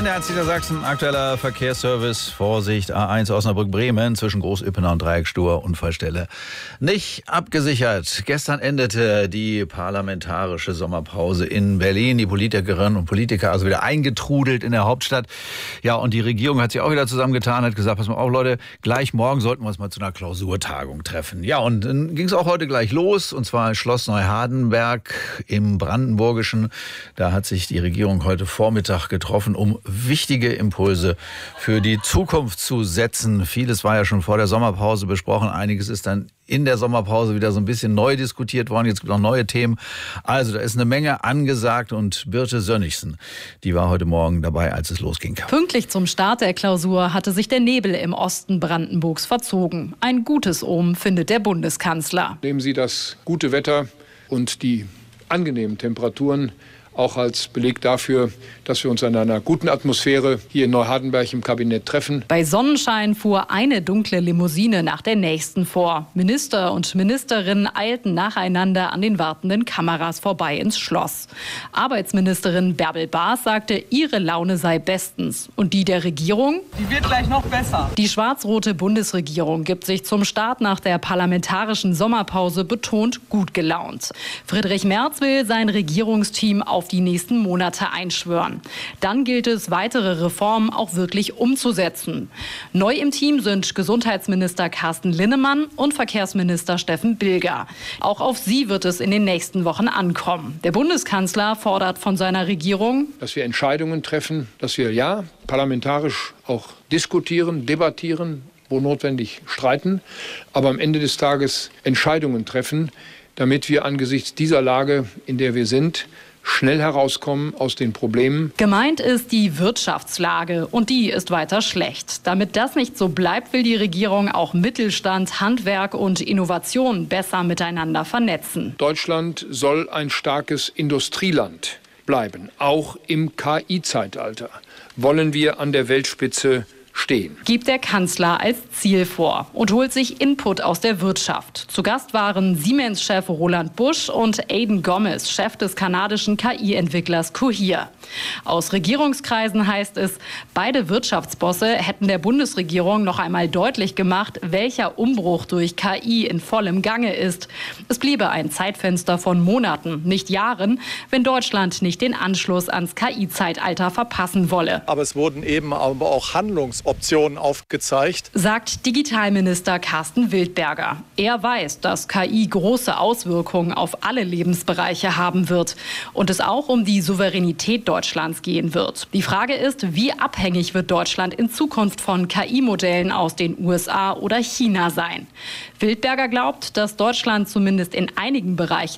NDR Niedersachsen, aktueller Verkehrsservice. Vorsicht, A1 Osnabrück-Bremen zwischen Großüppener und Dreiecksstur, Unfallstelle. Nicht abgesichert. Gestern endete die parlamentarische Sommerpause in Berlin. Die Politikerinnen und Politiker also wieder eingetrudelt in der Hauptstadt. Ja, und die Regierung hat sich auch wieder zusammengetan, hat gesagt, pass mal auf, Leute, gleich morgen sollten wir uns mal zu einer Klausurtagung treffen. Ja, und dann ging es auch heute gleich los, und zwar in Schloss Neuhardenberg im Brandenburgischen. Da hat sich die Regierung heute Vormittag getroffen, um wichtige Impulse für die Zukunft zu setzen. Vieles war ja schon vor der Sommerpause besprochen. Einiges ist dann in der Sommerpause wieder so ein bisschen neu diskutiert worden. Jetzt gibt es noch neue Themen. Also da ist eine Menge angesagt, und Birte Sönnigsen, die war heute Morgen dabei, als es losging. Pünktlich zum Start der Klausur hatte sich der Nebel im Osten Brandenburgs verzogen. Ein gutes Omen, findet der Bundeskanzler. Nehmen Sie das gute Wetter und die angenehmen Temperaturen auch als Beleg dafür, dass wir uns in einer guten Atmosphäre hier in Neuhardenberg im Kabinett treffen. Bei Sonnenschein fuhr eine dunkle Limousine nach der nächsten vor. Minister und Ministerinnen eilten nacheinander an den wartenden Kameras vorbei ins Schloss. Arbeitsministerin Bärbel Baas sagte, ihre Laune sei bestens. Und die der Regierung? Die wird gleich noch besser. Die schwarz-rote Bundesregierung gibt sich zum Start nach der parlamentarischen Sommerpause betont gut gelaunt. Friedrich Merz will sein Regierungsteam auf die nächsten Monate einschwören. Dann gilt es, weitere Reformen auch wirklich umzusetzen. Neu im Team sind Gesundheitsminister Carsten Linnemann und Verkehrsminister Steffen Bilger. Auch auf sie wird es in den nächsten Wochen ankommen. Der Bundeskanzler fordert von seiner Regierung, dass wir Entscheidungen treffen, dass wir parlamentarisch auch diskutieren, debattieren, wo notwendig streiten, aber am Ende des Tages Entscheidungen treffen, damit wir angesichts dieser Lage, in der wir sind, schnell herauskommen aus den Problemen. Gemeint ist die Wirtschaftslage, und die ist weiter schlecht. Damit das nicht so bleibt, will die Regierung auch Mittelstand, Handwerk und Innovation besser miteinander vernetzen. Deutschland soll ein starkes Industrieland bleiben, auch im KI-Zeitalter. Wollen wir an der Weltspitze stehen. Gibt der Kanzler als Ziel vor und holt sich Input aus der Wirtschaft. Zu Gast waren Siemens-Chef Roland Busch und Aidan Gomez, Chef des kanadischen KI-Entwicklers Cohere. Aus Regierungskreisen heißt es, beide Wirtschaftsbosse hätten der Bundesregierung noch einmal deutlich gemacht, welcher Umbruch durch KI in vollem Gange ist. Es bliebe ein Zeitfenster von Monaten, nicht Jahren, wenn Deutschland nicht den Anschluss ans KI-Zeitalter verpassen wolle. Aber es wurden eben aber auch Handlungsoptionen aufgezeigt, sagt Digitalminister Carsten Wildberger. Er weiß, dass KI große Auswirkungen auf alle Lebensbereiche haben wird und es auch um die Souveränität Deutschlands gehen wird. Die Frage ist, wie abhängig wird Deutschland in Zukunft von KI-Modellen aus den USA oder China sein? Wildberger glaubt, dass Deutschland zumindest in einigen Bereichen